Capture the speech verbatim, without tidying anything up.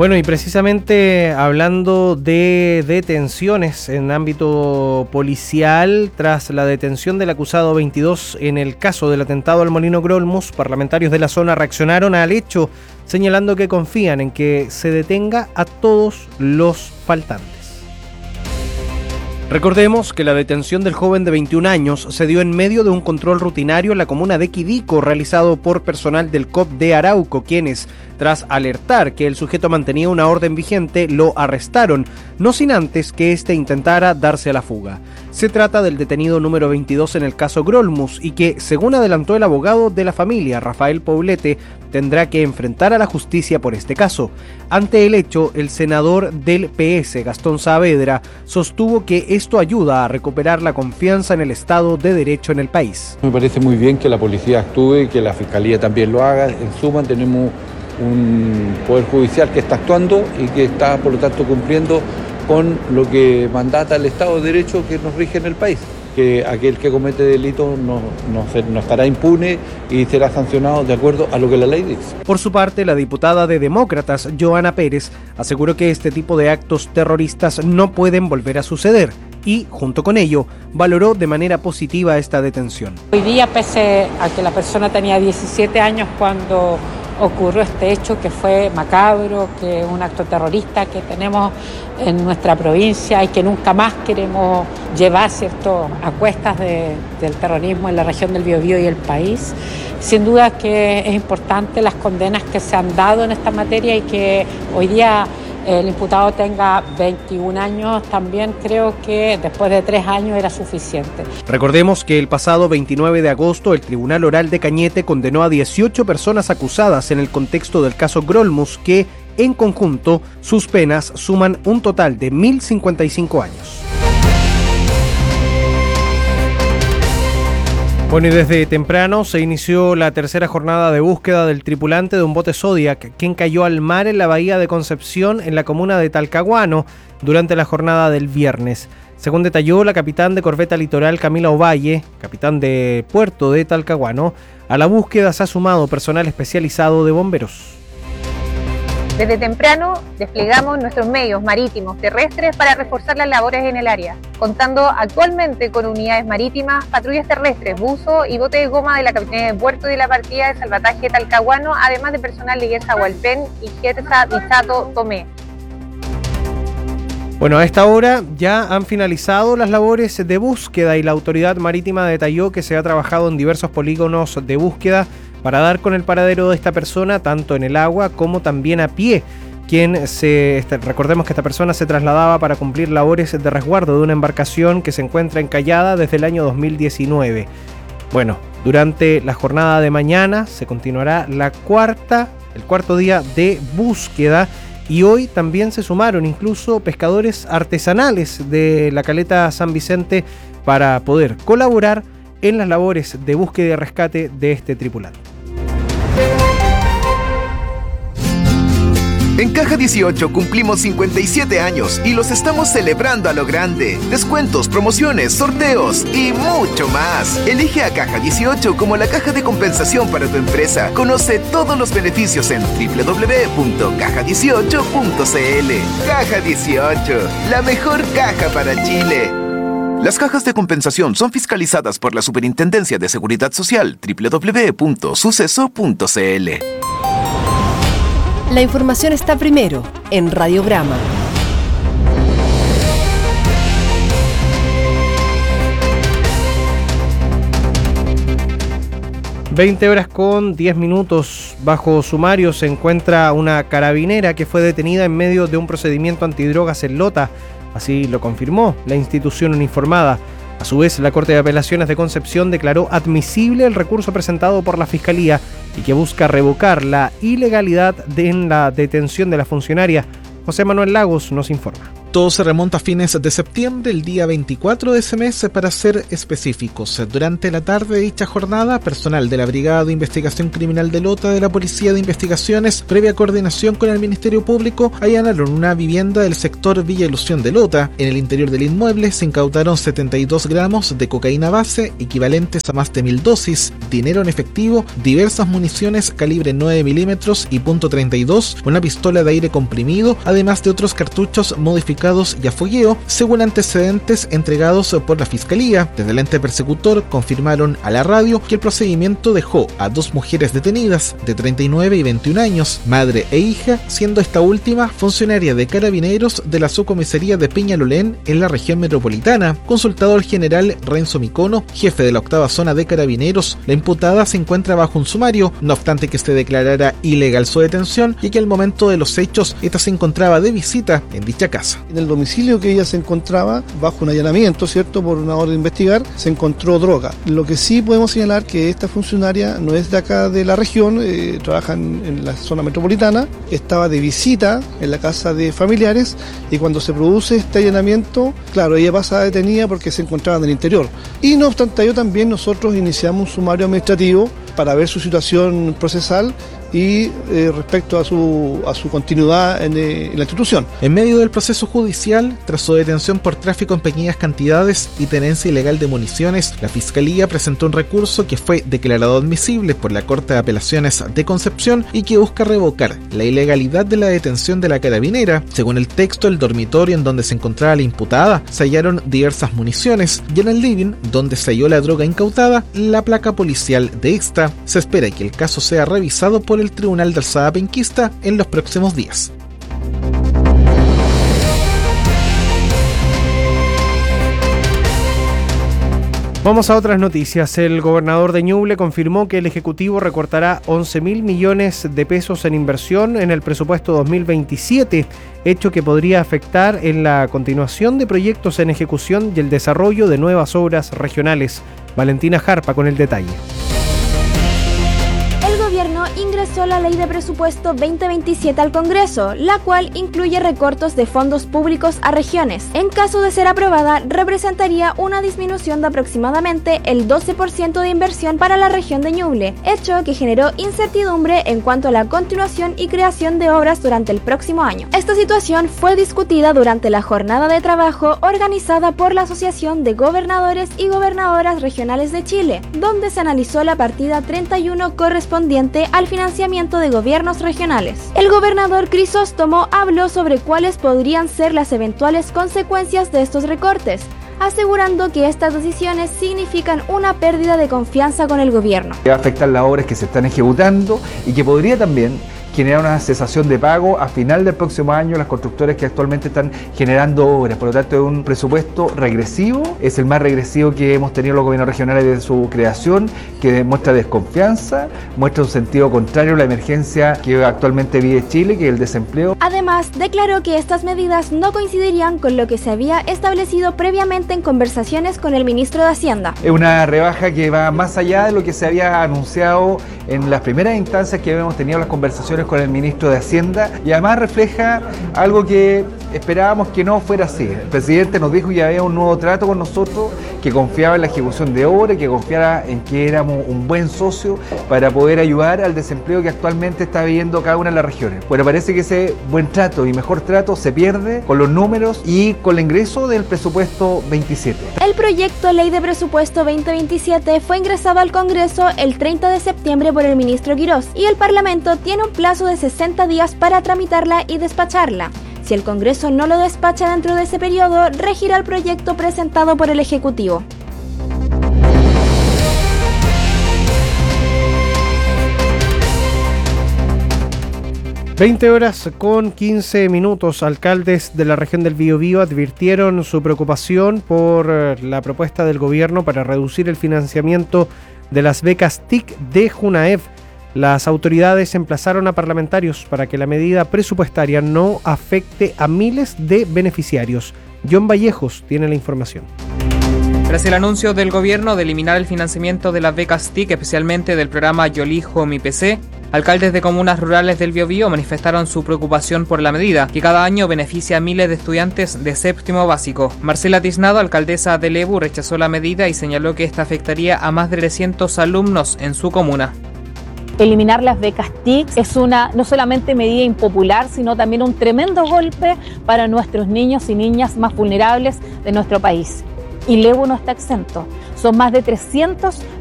Bueno, y precisamente hablando de detenciones en ámbito policial, tras la detención del acusado veintidós en el caso del atentado al Molino Grolmus, parlamentarios de la zona reaccionaron al hecho, señalando que confían en que se detenga a todos los faltantes. Recordemos que la detención del joven de veintiún años se dio en medio de un control rutinario en la comuna de Quidico realizado por personal del C O P de Arauco, quienes, tras alertar que el sujeto mantenía una orden vigente, lo arrestaron, no sin antes que éste intentara darse a la fuga. Se trata del detenido número veintidós en el caso Grolmus y que, según adelantó el abogado de la familia, Rafael Poblete, tendrá que enfrentar a la justicia por este caso. Ante el hecho, el senador del P S, Gastón Saavedra, sostuvo que esto ayuda a recuperar la confianza en el Estado de Derecho en el país. Me parece muy bien que la policía actúe, que la Fiscalía también lo haga. En suma, tenemos un Poder Judicial que está actuando y que está, por lo tanto, cumpliendo con lo que mandata el Estado de Derecho que nos rige en el país. Que aquel que comete delito no, no, no estará impune y será sancionado de acuerdo a lo que la ley dice. Por su parte, la diputada de Demócratas, Joana Pérez, aseguró que este tipo de actos terroristas no pueden volver a suceder y, junto con ello, valoró de manera positiva esta detención. Hoy día, pese a que la persona tenía diecisiete años cuando ocurrió este hecho que fue macabro, que es un acto terrorista que tenemos en nuestra provincia y que nunca más queremos llevar, ¿cierto?, a cuestas de, del terrorismo en la región del Biobío y el país. Sin duda que es importante las condenas que se han dado en esta materia y que hoy día el imputado tenga veintiún años, también creo que después de tres años era suficiente. Recordemos que el pasado veintinueve de agosto el Tribunal Oral de Cañete condenó a dieciocho personas acusadas en el contexto del caso Grolmus, que en conjunto sus penas suman un total de mil cincuenta y cinco años. Bueno, y desde temprano se inició la tercera jornada de búsqueda del tripulante de un bote Zodiac, quien cayó al mar en la bahía de Concepción, en la comuna de Talcahuano, durante la jornada del viernes. Según detalló la capitán de corbeta litoral Camila Ovalle, capitán de puerto de Talcahuano, a la búsqueda se ha sumado personal especializado de bomberos. Desde temprano desplegamos nuestros medios marítimos, terrestres para reforzar las labores en el área, contando actualmente con unidades marítimas, patrullas terrestres, buzo y bote de goma de la Capitanía de Puerto y de la Partida de Salvataje Talcahuano, además de personal de Guesa Hualpén y Getza Bichato Tomé. Bueno, a esta hora ya han finalizado las labores de búsqueda y la autoridad marítima detalló que se ha trabajado en diversos polígonos de búsqueda para dar con el paradero de esta persona, tanto en el agua como también a pie, quien se, este, recordemos que esta persona se trasladaba para cumplir labores de resguardo de una embarcación que se encuentra encallada desde el año dos mil diecinueve. Bueno, durante la jornada de mañana se continuará la cuarta, el cuarto día de búsqueda y hoy también se sumaron incluso pescadores artesanales de la caleta San Vicente para poder colaborar en las labores de búsqueda y rescate de este tripulante. En Caja dieciocho cumplimos cincuenta y siete años y los estamos celebrando a lo grande. Descuentos, promociones, sorteos y mucho más. Elige a Caja dieciocho como la caja de compensación para tu empresa. Conoce todos los beneficios en doble u doble u doble u punto caja dieciocho punto c l. Caja dieciocho, la mejor caja para Chile. Las cajas de compensación son fiscalizadas por la Superintendencia de Seguridad Social, doble u doble u doble u punto suceso punto c l. La información está primero en Radiograma. veinte horas con diez minutos. Bajo sumario se encuentra una carabinera que fue detenida en medio de un procedimiento antidrogas en Lota. Así lo confirmó la institución uniformada. A su vez, la Corte de Apelaciones de Concepción declaró admisible el recurso presentado por la Fiscalía y que busca revocar la ilegalidad de en la detención de la funcionaria. José Manuel Lagos nos informa. Todo se remonta a fines de septiembre, el día veinticuatro de ese mes, para ser específicos. Durante la tarde de dicha jornada, personal de la Brigada de Investigación Criminal de Lota de la Policía de Investigaciones, previa coordinación con el Ministerio Público, allanaron una vivienda del sector Villa Ilusión de Lota. En el interior del inmueble se incautaron setenta y dos gramos de cocaína base, equivalentes a más de mil dosis, dinero en efectivo, diversas municiones calibre nueve milímetros y punto treinta y dos, una pistola de aire comprimido, además de otros cartuchos modificados y a fogueo, según antecedentes entregados por la Fiscalía. Desde el ente persecutor confirmaron a la radio que el procedimiento dejó a dos mujeres detenidas de treinta y nueve y veintiún años, madre e hija, siendo esta última funcionaria de Carabineros de la subcomisaría de Peñalolén en la región metropolitana. Consultado al general Renzo Micono, jefe de la octava zona de Carabineros, la imputada se encuentra bajo un sumario, no obstante que se declarara ilegal su detención y que al momento de los hechos esta se encontraba de visita en dicha casa. En el domicilio que ella se encontraba, bajo un allanamiento, ¿cierto?, por una orden de investigar, se encontró droga. Lo que sí podemos señalar que esta funcionaria no es de acá de la región, eh, trabaja en, en la zona metropolitana, estaba de visita en la casa de familiares y cuando se produce este allanamiento, claro, ella pasa detenida porque se encontraba en el interior. Y no obstante ello, también nosotros iniciamos un sumario administrativo para ver su situación procesal y eh, respecto a su, a su continuidad en, eh, en la institución. En medio del proceso judicial, tras su detención por tráfico en pequeñas cantidades y tenencia ilegal de municiones, la Fiscalía presentó un recurso que fue declarado admisible por la Corte de Apelaciones de Concepción y que busca revocar la ilegalidad de la detención de la carabinera. Según el texto, el dormitorio en donde se encontraba la imputada se hallaron diversas municiones y en el living, donde se halló la droga incautada, la placa policial de esta. Se espera que el caso sea revisado por el Tribunal de Alzada Penquista en los próximos días. Vamos a otras noticias. El gobernador de Ñuble confirmó que el Ejecutivo recortará once mil millones de pesos en inversión en el presupuesto dos mil veintisiete, hecho que podría afectar en la continuación de proyectos en ejecución y el desarrollo de nuevas obras regionales. Valentina Jarpa con el detalle. El gobierno ingresó la Ley de Presupuesto veinte veintisiete al Congreso, la cual incluye recortes de fondos públicos a regiones. En caso de ser aprobada, representaría una disminución de aproximadamente el doce por ciento de inversión para la región de Ñuble, hecho que generó incertidumbre en cuanto a la continuación y creación de obras durante el próximo año. Esta situación fue discutida durante la jornada de trabajo organizada por la Asociación de Gobernadores y Gobernadoras Regionales de Chile, donde se analizó la partida treinta y uno correspondiente al financiamiento de gobiernos regionales. El gobernador Crisóstomo habló sobre cuáles podrían ser las eventuales consecuencias de estos recortes, asegurando que estas decisiones significan una pérdida de confianza con el gobierno. Va a afectar las obras que se están ejecutando y que podría también generar una cesación de pago a final del próximo año las constructoras que actualmente están generando obras. Por lo tanto, es un presupuesto regresivo, es el más regresivo que hemos tenido los gobiernos regionales desde su creación, que demuestra desconfianza, muestra un sentido contrario a la emergencia que actualmente vive Chile, que es el desempleo. Además, declaró que estas medidas no coincidirían con lo que se había establecido previamente en conversaciones con el ministro de Hacienda. Es una rebaja que va más allá de lo que se había anunciado en las primeras instancias que habíamos tenido las conversaciones con el ministro de Hacienda, y además refleja algo que esperábamos que no fuera así. El presidente nos dijo que había un nuevo trato con nosotros, que confiaba en la ejecución de obras, que confiara en que éramos un buen socio para poder ayudar al desempleo que actualmente está viviendo cada una de las regiones. Bueno, parece que ese buen trato y mejor trato se pierde con los números y con el ingreso del presupuesto veintisiete. El proyecto Ley de Presupuesto veinte veintisiete fue ingresado al Congreso el treinta de septiembre por el ministro Quirós y el Parlamento tiene un plazo de sesenta días para tramitarla y despacharla. Si el Congreso no lo despacha dentro de ese periodo, regirá el proyecto presentado por el Ejecutivo. veinte horas con quince minutos. Alcaldes de la región del Biobío advirtieron su preocupación por la propuesta del gobierno para reducir el financiamiento de las becas T I C de Junaev. Las autoridades emplazaron a parlamentarios para que la medida presupuestaria no afecte a miles de beneficiarios. John Vallejos tiene la información. Tras el anuncio del gobierno de eliminar el financiamiento de las becas T I C, especialmente del programa Yo Elijo Mi P C, Alcaldes de comunas rurales del Biobío manifestaron su preocupación por la medida, que cada año beneficia a miles de estudiantes de séptimo básico. Marcela Tiznado, alcaldesa de Lebu, rechazó la medida y señaló que esta afectaría a más de trescientos alumnos en su comuna. Eliminar las becas T I C es una no solamente medida impopular, sino también un tremendo golpe para nuestros niños y niñas más vulnerables de nuestro país. Y Lebu no está exento. Son más de trescientos